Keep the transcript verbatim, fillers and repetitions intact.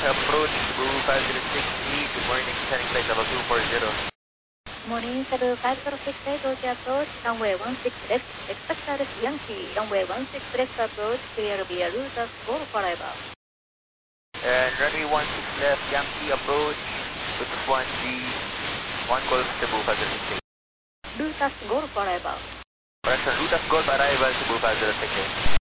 approach Cebu five zero six eight. Good morning, descending flight level two four zero. Morning, Cebu five zero six eight, Doji approach, runway one six left, expect Alice Yankee, runway one six left approach, clear via route of Golf arrival. And runway one six left, Yankee approach, route of one G, one Golf Cebu five zero six eight. Route of Golf arrival. Correction, route of Golf arrival Cebu five zero six eight.